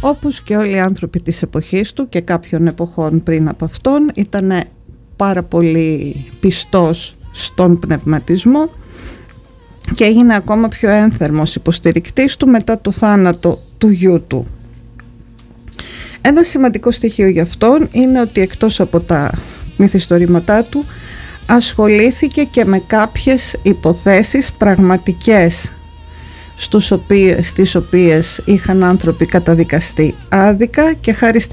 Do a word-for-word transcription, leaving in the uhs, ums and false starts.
Όπως και όλοι οι άνθρωποι της εποχής του και κάποιων εποχών πριν από αυτόν, ήταν πάρα πολύ πιστός στον πνευματισμό και έγινε ακόμα πιο ένθερμος υποστηρικτής του μετά το θάνατο του γιού του. Ένα σημαντικό στοιχείο για αυτόν είναι ότι εκτός από τα μυθιστορήματά του ασχολήθηκε και με κάποιες υποθέσεις πραγματικές στους οποίες, στις οποίες είχαν άνθρωποι καταδικαστεί άδικα, και χάρη